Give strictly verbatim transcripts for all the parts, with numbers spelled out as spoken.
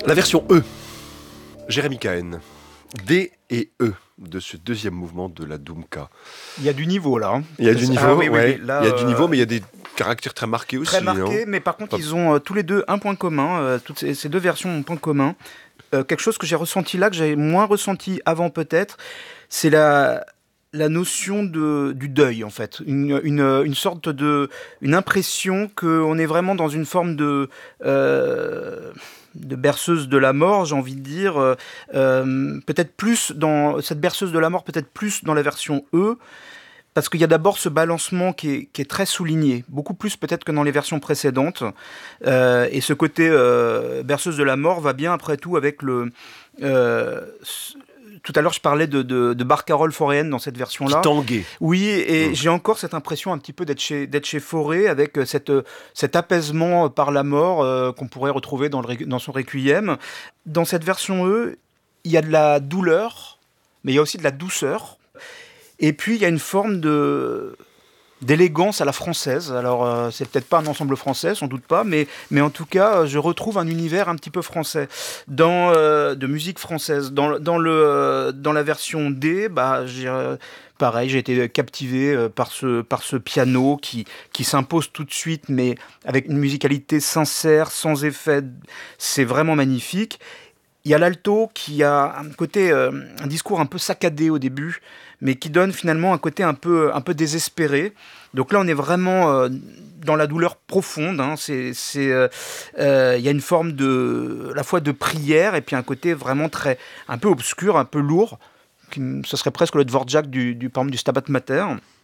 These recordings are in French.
La version E, Jérémy Cahen, D et E de ce deuxième mouvement de la Doumka. Il y a du niveau là. Hein. Il y a du niveau, ah, oui, oui, ouais. oui. Là, il y a du niveau, euh... mais il y a des caractères très marqués aussi. Très marqués, non mais par contre, ils ont euh, tous les deux un point commun. Euh, toutes ces, ces deux versions ont un point commun. Euh, quelque chose que j'ai ressenti là, que j'avais moins ressenti avant peut-être, c'est la... la notion de, du deuil, en fait. Une, une, une sorte de... une impression qu'on est vraiment dans une forme de... Euh, de berceuse de la mort, j'ai envie de dire. Euh, peut-être plus dans... Cette berceuse de la mort, peut-être plus dans la version E, parce qu'il y a d'abord ce balancement qui est, qui est très souligné, beaucoup plus peut-être que dans les versions précédentes. Euh, et ce côté euh, berceuse de la mort va bien, après tout, avec le... Euh, Tout à l'heure, je parlais de, de, de Barcarolle Foréenne dans cette version-là. Qui tanguait. Oui, et mmh. j'ai encore cette impression un petit peu d'être chez, d'être chez Fauré, avec cette, cet apaisement par la mort euh, qu'on pourrait retrouver dans, le, dans son Requiem. Dans cette version E, il y a de la douleur, mais il y a aussi de la douceur. Et puis, il y a une forme de... d'élégance à la française. Alors, euh, c'est peut-être pas un ensemble français, sans doute pas, mais, mais en tout cas, je retrouve un univers un petit peu français, dans, euh, de musique française. Dans, dans, le, euh, dans la version D, bah, j'ai, euh, pareil, j'ai été captivé euh, par, ce, par ce piano qui, qui s'impose tout de suite, mais avec une musicalité sincère, sans effet. C'est vraiment magnifique. Il y a l'alto qui a un côté, euh, un discours un peu saccadé au début, mais qui donne finalement un côté un peu, un peu désespéré. Donc là, on est vraiment euh, dans la douleur profonde. Hein. C'est, c'est, euh, euh, il y a une forme de, à la fois de prière et puis un côté vraiment très, un peu obscur, un peu lourd. Qui, ce serait presque le Dvorak du, du, par exemple, du Stabat Mater.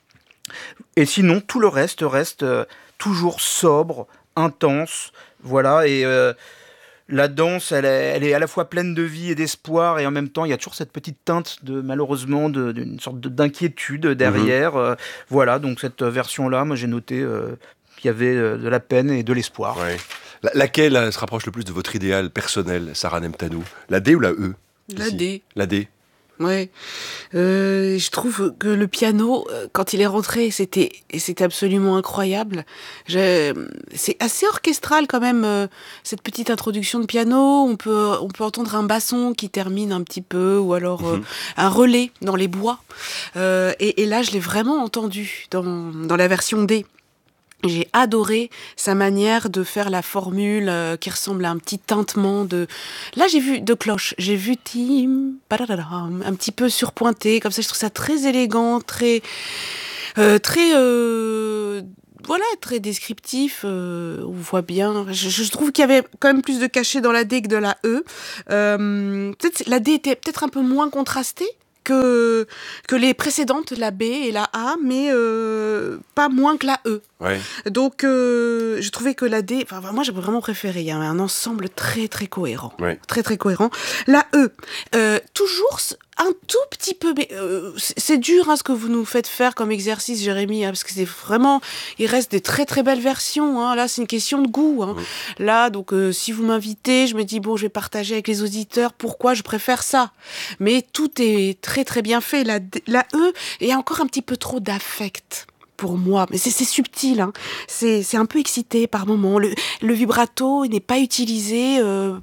Et sinon, tout le reste reste euh, toujours sobre, intense. Voilà, et... Euh, La danse, elle est, elle est à la fois pleine de vie et d'espoir, et en même temps, il y a toujours cette petite teinte, de, malheureusement, de, d'une sorte de, d'inquiétude derrière. Mmh. Euh, voilà, donc cette version-là, moi j'ai noté euh, qu'il y avait euh, de la peine et de l'espoir. Ouais. La, laquelle euh, se rapproche le plus de votre idéal personnel, Sarah Nemtanou ? La D ou la E ? La ici D. La D. Ouais, euh, je trouve que le piano, quand il est rentré, c'était, c'était absolument incroyable. Je, c'est assez orchestral quand même, euh, cette petite introduction de piano. On peut, on peut entendre un basson qui termine un petit peu, ou alors mm-hmm. euh, un relais dans les bois. Euh, et, et là, je l'ai vraiment entendu dans, dans la version D. J'ai adoré sa manière de faire la formule euh, qui ressemble à un petit tintement de... Là, j'ai vu de cloche. J'ai vu Tim, un petit peu surpointé, comme ça. Je trouve ça très élégant, très... Euh, très... Euh, voilà, très descriptif. Euh, on voit bien. Je, je trouve qu'il y avait quand même plus de cachet dans la D que de la E. Euh, peut-être la D était peut-être un peu moins contrastée que, que les précédentes, la B et la A, mais euh, pas moins que la E. Ouais. Donc, euh, je trouvais que la D, enfin, moi, j'ai vraiment préféré. Il y a un ensemble très, très cohérent. Ouais. Très, très cohérent. La E, euh, toujours un tout petit peu... Euh, c'est, c'est dur, hein, ce que vous nous faites faire comme exercice, Jérémy, hein, parce que c'est vraiment... Il reste des très, très belles versions. Hein. Là, c'est une question de goût. Hein. Mmh. Là, donc, euh, si vous m'invitez, je me dis, bon, je vais partager avec les auditeurs pourquoi je préfère ça. Mais tout est très, très bien fait. La, la E, il y a encore un petit peu trop d'affect. Pour moi, mais c'est, c'est subtil, hein. c'est, c'est un peu excité par moments. Le, le vibrato n'est pas utilisé euh,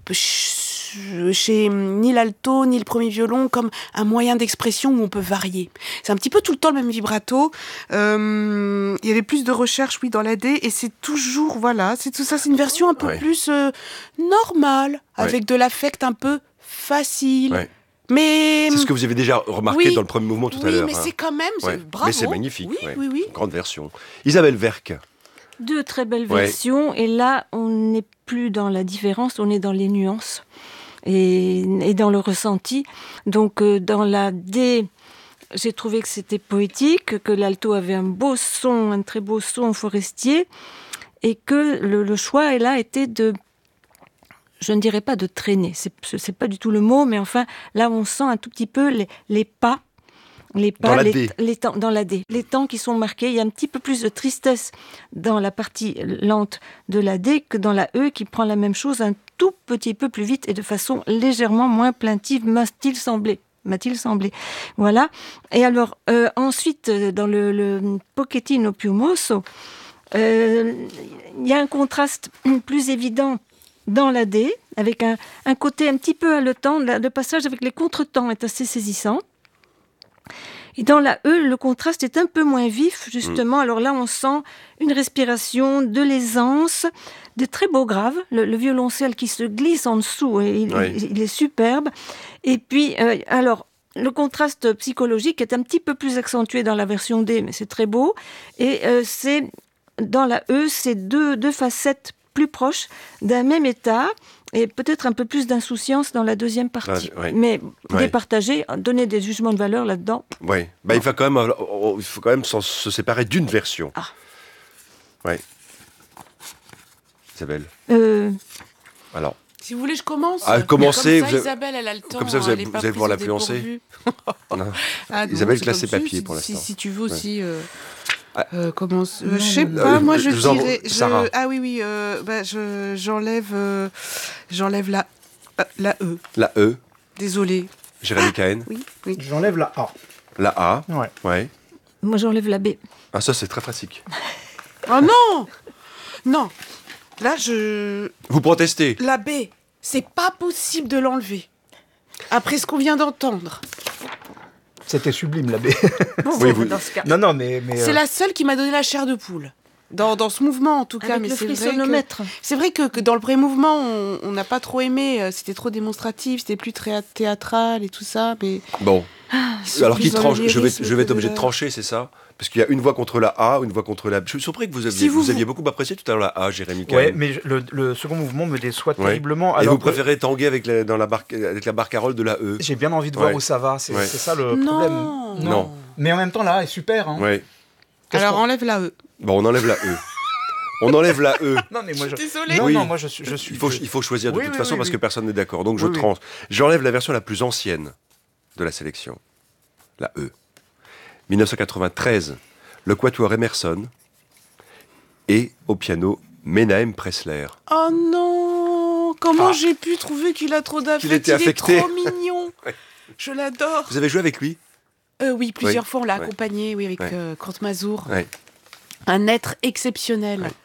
ch- chez ni l'alto ni le premier violon comme un moyen d'expression où on peut varier. C'est un petit peu tout le temps le même vibrato. Euh, il y avait plus de recherche, oui, dans la D, et c'est toujours, voilà, c'est tout ça, c'est une version un peu ouais. plus euh, normale, avec ouais. de l'affect un peu facile. Ouais. Mais... C'est ce que vous avez déjà remarqué oui, dans le premier mouvement tout oui, à l'heure. Oui, mais hein. c'est quand même... Ouais. C'est, bravo. Mais c'est magnifique. Oui, ouais. oui, oui. Grande version. Isabelle Verck. Deux très belles ouais. versions. Et là, on n'est plus dans la différence, on est dans les nuances et, et dans le ressenti. Donc, euh, dans la D, j'ai trouvé que c'était poétique, que l'alto avait un beau son, un très beau son forestier, et que le, le choix, là, était de... Je ne dirais pas de traîner, c'est, c'est pas du tout le mot, mais enfin, là, on sent un tout petit peu les, les pas, les pas, dans la les, D. les temps, dans la D, les temps qui sont marqués. Il y a un petit peu plus de tristesse dans la partie lente de la D que dans la E, qui prend la même chose un tout petit peu plus vite et de façon légèrement moins plaintive, m'a-t-il semblé. m'a-t-il semblé. Voilà. Et alors, euh, ensuite, dans le, le Pochettino più mosso, il euh, y a un contraste plus évident dans la D, avec un, un côté un petit peu haletant. Le passage avec les contretemps est assez saisissant. Et dans la E, le contraste est un peu moins vif, justement. Mmh. Alors là, on sent une respiration, de l'aisance, des très beaux graves. Le, le violoncelle qui se glisse en dessous, et il, oui. il, il est superbe. Et puis, euh, alors, le contraste psychologique est un petit peu plus accentué dans la version D, mais c'est très beau. Et euh, c'est, dans la E, c'est deux, deux facettes plus proches d'un même état, et peut-être un peu plus d'insouciance dans la deuxième partie. Ah, oui. Mais oui. départager, donner des jugements de valeur là-dedans. Oui, bah, il, faut quand même, il faut quand même se séparer d'une version. Ah. Oui. Isabelle euh... Alors. Si vous voulez, je commence. Ah, commencez. Comme ça, vous Isabelle, elle a le temps. Comme ça, vous allez, vous allez pouvoir l'influencer. ah, Isabelle classe ses papiers si, pour l'instant. Si, si tu veux aussi... Ouais. Euh... Euh, comment euh, je sais pas, moi je, je dirais. Je... Sarah. Ah oui, oui, euh, bah, je, j'enlève, euh, j'enlève la, euh, la E. La E. Désolée. Jérémy Cahen. Oui, oui. J'enlève la A. La A. Ouais. Ouais. Moi j'enlève la B. Ah, ça c'est très pratique. Oh non, non. Là je. Vous protestez. La B, c'est pas possible de l'enlever. Après ce qu'on vient d'entendre. C'était sublime, la B. Bon, oui, vous... vous... dans ce cas. Non, non, mais... mais c'est euh... la seule qui m'a donné la chair de poule. Dans, dans ce mouvement, en tout cas. Avec mais le c'est frissonnomètre. Vrai que, c'est vrai que, que dans le pré-mouvement, on n'a pas trop aimé. C'était trop démonstratif, c'était plus très théâtral et tout ça. Mais... Bon. Ah, alors qui tranche, je vais, je vais être obligé de trancher, c'est ça? Parce qu'il y a une voix contre la A, une voix contre la B. Je suis surpris que vous aviez, si vous, vous aviez beaucoup apprécié tout à l'heure la A, Jérémy Cahen. Oui, mais le, le second mouvement me déçoit ouais. terriblement. Et alors vous que... préférez tanguer avec la, dans la barre, avec la barcarolle de la E. J'ai bien envie de voir ouais. où ça va, c'est, ouais. c'est ça le non. problème. Non. non. Mais en même temps, la A est super. Hein. Ouais. Alors qu'on... enlève la E. Bon, on enlève la E. On enlève la E. Non, mais moi, je... Désolée. Non, oui. non, moi je suis. Je suis il, faut, il faut choisir de oui, toute oui, façon oui, parce oui. que personne n'est d'accord. Donc je oui, tranche. Oui. J'enlève la version la plus ancienne de la sélection. La E. dix-neuf cent quatre-vingt-treize, le Quatuor Emerson et au piano Menahem Pressler. Oh non! Comment ah. j'ai pu trouver qu'il a trop d'affect? Qu'il était affecté. Il est trop mignon. ouais. Je l'adore. Vous avez joué avec lui? euh, Oui, plusieurs oui. fois. On l'a ouais. accompagné oui, avec ouais. euh, Kurt Masur. Ouais. Un être exceptionnel. Ouais.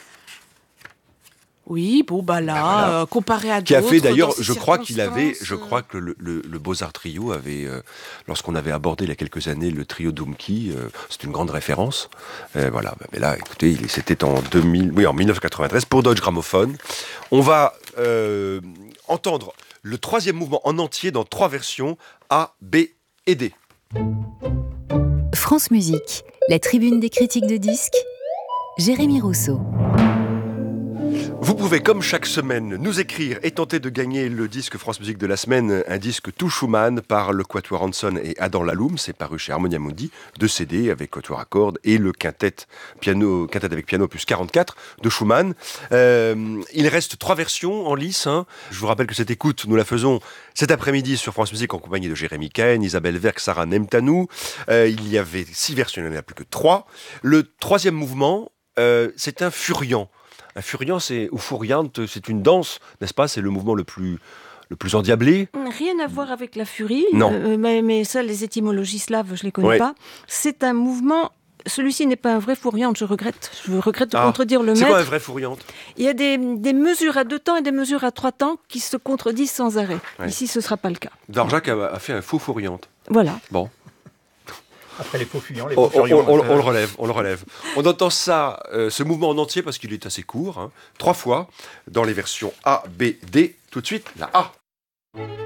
Oui, bon, bah là, voilà. euh, comparé à d'autres... Qui a fait d'ailleurs, je crois qu'il avait, je crois que le, le, le Beaux-Arts Trio avait, euh, lorsqu'on avait abordé il y a quelques années le trio Doumki, euh, c'est une grande référence. Euh, voilà, mais là, écoutez, il, c'était en deux mille, oui, en dix-neuf cent quatre-vingt-treize pour Deutsche Grammophon. On va euh, entendre le troisième mouvement en entier dans trois versions, A, B et D. France Musique, la tribune des critiques de disques, Jérémy Rousseau. Vous pouvez, comme chaque semaine, nous écrire et tenter de gagner le disque France Musique de la semaine, un disque tout Schumann par le Quatuor Hanson et Adam Laloum, c'est paru chez Harmonia Mundi, deux C D avec Quatuor à cordes et le quintet, piano, quintet avec piano plus quarante-quatre de Schumann. Euh, il reste trois versions en lice. Hein. Je vous rappelle que cette écoute, nous la faisons cet après-midi sur France Musique en compagnie de Jérémy Cahen, Isabelle Verck, Sarah Nemtanou. Euh, il y avait six versions, il n'y en a plus que trois. Le troisième mouvement, euh, c'est un furiant. Un furiant, c'est, ou furiante, c'est une danse, n'est-ce pas? C'est le mouvement le plus, le plus endiablé. Rien à voir avec la furie. Non. Euh, mais, mais ça, les étymologies slaves, je ne les connais ouais. pas. C'est un mouvement... Celui-ci n'est pas un vrai fourriante, je regrette. Je regrette de ah, contredire le maître. C'est quoi un vrai fourriante? Il y a des, des mesures à deux temps et des mesures à trois temps qui se contredisent sans arrêt. Ouais. Ici, ce ne sera pas le cas. Dvorak a, a fait un faux fourriante. Voilà. Bon. Après les faux fuyants, les faux on, furiants. On, on, on le relève, on le relève. On entend ça, euh, ce mouvement en entier, parce qu'il est assez court, hein, trois fois, dans les versions A, B, D. Tout de suite, la A.